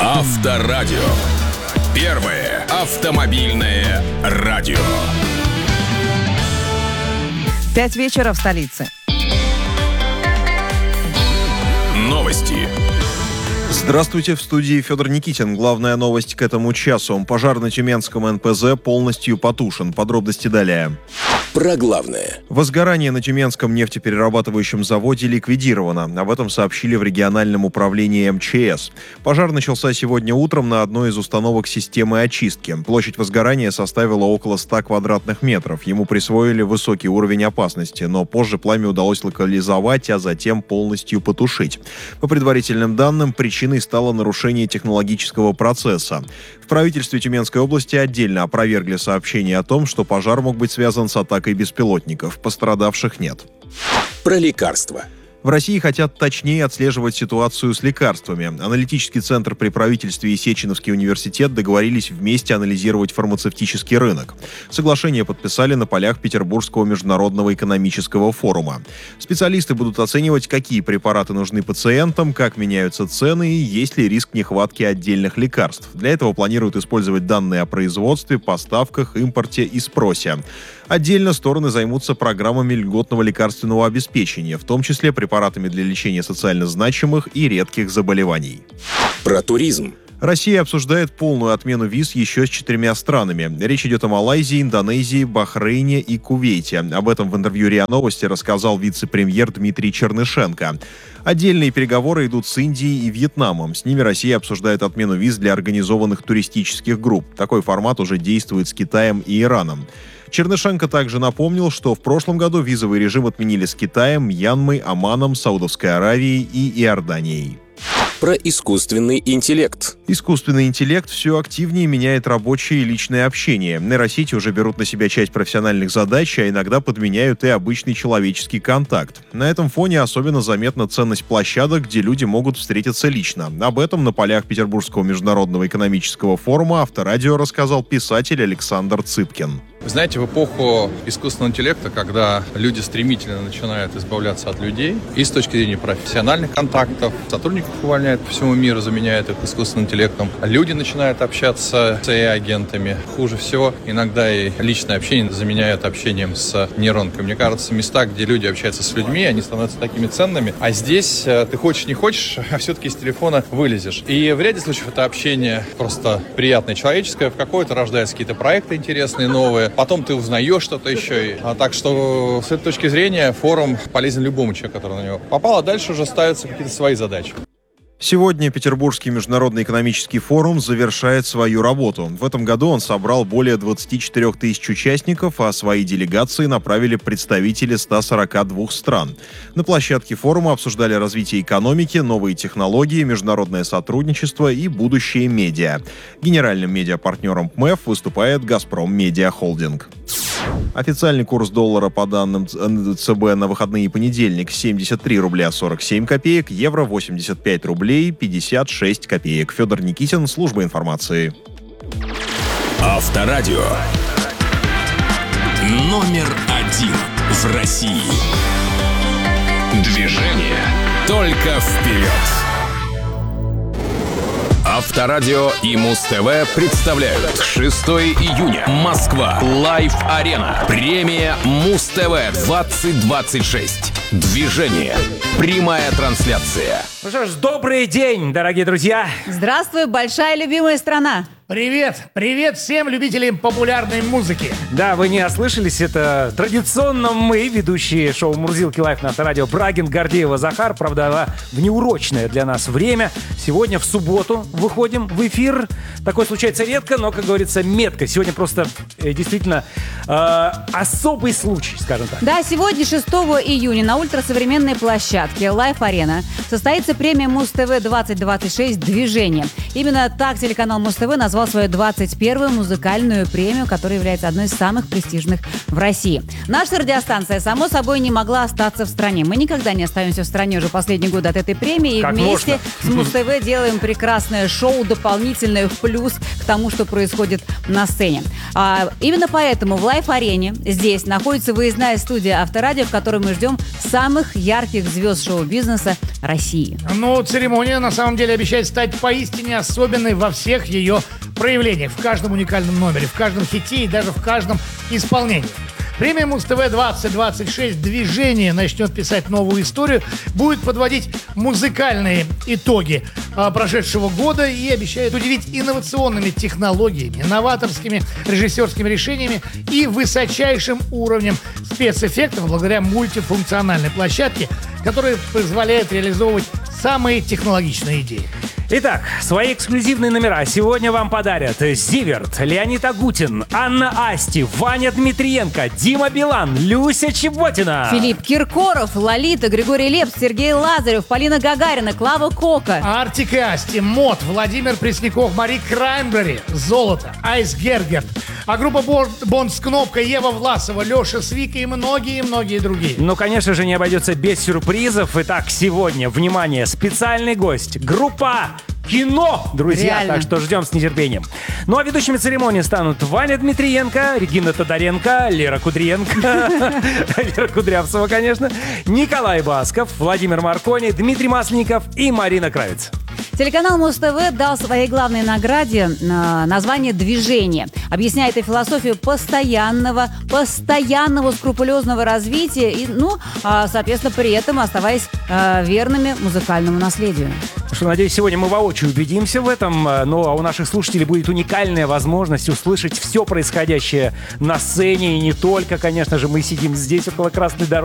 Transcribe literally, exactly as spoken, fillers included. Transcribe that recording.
Авторадио. Первое автомобильное радио. Пять вечера в столице. Новости. Здравствуйте, в студии Федор Никитин. Главная новость к этому часу. Пожар на Тюменском эн пэ зэ полностью потушен. Подробности далее. Про главное. Возгорание на Тюменском нефтеперерабатывающем заводе ликвидировано. Об этом сообщили в региональном управлении эм че эс. Пожар начался сегодня утром на одной из установок системы очистки. Площадь возгорания составила около ста квадратных метров. Ему присвоили высокий уровень опасности, но позже пламя удалось локализовать, а затем полностью потушить. По предварительным данным, причиной стало нарушение технологического процесса. В правительстве Тюменской области отдельно опровергли сообщение о том, что пожар мог быть связан с атакой беспилотников. Пострадавших нет. Про лекарства. В России хотят точнее отслеживать ситуацию с лекарствами. Аналитический центр при правительстве и Сеченовский университет договорились вместе анализировать фармацевтический рынок. Соглашение подписали на полях Петербургского международного экономического форума. Специалисты будут оценивать, какие препараты нужны пациентам, как меняются цены и есть ли риск нехватки отдельных лекарств. Для этого планируют использовать данные о производстве, поставках, импорте и спросе. Отдельно стороны займутся программами льготного лекарственного обеспечения, в том числе препаратами для лечения социально значимых и редких заболеваний. Про туризм. Россия обсуждает полную отмену виз еще с четырьмя странами. Речь идет о Малайзии, Индонезии, Бахрейне и Кувейте. Об этом в интервью РИА Новости рассказал вице-премьер Дмитрий Чернышенко. Отдельные переговоры идут с Индией и Вьетнамом. С ними Россия обсуждает отмену виз для организованных туристических групп. Такой формат уже действует с Китаем и Ираном. Чернышенко также напомнил, что в прошлом году визовый режим отменили с Китаем, Мьянмой, Оманом, Саудовской Аравией и Иорданией. Про искусственный интеллект. Искусственный интеллект все активнее меняет рабочее и личное общение. Нейросети уже берут на себя часть профессиональных задач, а иногда подменяют и обычный человеческий контакт. На этом фоне особенно заметна ценность площадок, где люди могут встретиться лично. Об этом на полях Петербургского международного экономического форума Авторадио рассказал писатель Александр Цыпкин. Вы знаете, в эпоху искусственного интеллекта, когда люди стремительно начинают избавляться от людей, и с точки зрения профессиональных контактов, сотрудников увольняют по всему миру, заменяют их искусственным интеллектом, люди начинают общаться с эй ай-агентами. Хуже всего, иногда и личное общение заменяют общением с нейронкой. Мне кажется, места, где люди общаются с людьми, они становятся такими ценными, а здесь ты хочешь, не хочешь, а все-таки из телефона вылезешь. И в ряде случаев это общение просто приятное, человеческое, в какое-то рождаются какие-то проекты интересные, новые, потом ты узнаешь что-то еще. А так что, с этой точки зрения, форум полезен любому человеку, который на него попал, а дальше уже ставятся какие-то свои задачи. Сегодня Петербургский международный экономический форум завершает свою работу. В этом году он собрал более двадцати четырёх тысяч участников, а свои делегации направили представители ста сорока двух стран. На площадке форума обсуждали развитие экономики, новые технологии, международное сотрудничество и будущее медиа. Генеральным медиапартнером пэ эм и эф выступает «Газпром Медиа Холдинг». Официальный курс доллара по данным цэ бэ на выходные и понедельник семьдесят три рубля сорок семь копеек, евро восемьдесят пять рублей пятьдесят шесть копеек. Федор Никитин, служба информации. Авторадио. Номер один в России. Движение только вперед. Авторадио и Муз-ТВ представляют шестого июня. Москва. Лайв-арена. Премия Муз-ТВ двадцать двадцать шесть. Движение. Прямая трансляция. Ну что ж, добрый день, дорогие друзья. Здравствуй, большая любимая страна. Привет! Привет всем любителям популярной музыки! Да, вы не ослышались, это традиционно мы, ведущие шоу «Мурзилки Лайф» на Авторадио Брагин, Гордеева, Захар. Правда, в неурочное для нас время. Сегодня в субботу выходим в эфир. Такое случается редко, но, как говорится, метко. Сегодня просто э, действительно э, особый случай, скажем так. Да, сегодня, шестого июня, на ультрасовременной площадке Лайф-арена состоится премия Муз-ТВ двадцать двадцать шесть «Движение». Именно так телеканал Муз-ТВ назвал свою двадцать первую музыкальную премию, которая является одной из самых престижных в России. Наша радиостанция, само собой, не могла остаться в стране. Мы никогда не останемся в стране уже последний год от этой премии. И как вместе можно? с Муз-ТВ делаем прекрасное шоу, дополнительное в плюс к тому, что происходит на сцене. А, именно поэтому в Лайф-арене здесь находится выездная студия Авторадио, в которой мы ждем самых ярких звезд шоу-бизнеса России. Но церемония на самом деле обещает стать поистине особенной во всех ее проявлениях, в каждом уникальном номере, в каждом хите и даже в каждом исполнении. Премия Муз-ТВ двадцать двадцать шесть «Движение» начнет писать новую историю, будет подводить музыкальные итоги а, прошедшего года и обещает удивить инновационными технологиями, новаторскими режиссерскими решениями и высочайшим уровнем спецэффектов благодаря мультифункциональной площадке, которая позволяет реализовывать самые технологичные идеи. Итак, свои эксклюзивные номера сегодня вам подарят Зиверт, Леонид Агутин, Анна Асти, Ваня Дмитриенко, Дима Билан, Люся Чеботина. Филипп Киркоров, Лолита, Григорий Лепс, Сергей Лазарев, Полина Гагарина, Клава Кока. Артик и Асти, Мот, Владимир Пресняков, Мари Краймбрери, Золото, Айс Гергерт. А группа Бонд с кнопкой, Ева Власова, Леша Свика и многие-многие другие. Ну, конечно же, не обойдется без сюрпризов. Итак, сегодня, внимание, специальный гость. Группа Кино, друзья, Реально. так что ждем с нетерпением. Ну а ведущими церемонии станут Ваня Дмитриенко, Регина Тодоренко, Лера Кудренко, Лера Кудрявцева, конечно, Николай Басков, Владимир Маркони, Дмитрий Масленников и Марина Кравец. Телеканал Муз-ТВ дал своей главной награде э, название «Движение», объясняя это философию постоянного, постоянного скрупулезного развития и, ну, э, соответственно, при этом оставаясь э, верными музыкальному наследию. Что, надеюсь, сегодня мы воочию убедимся в этом. Ну, а у наших слушателей будет уникальная возможность услышать все происходящее на сцене. И не только, конечно же, мы сидим здесь, около Красной дороги.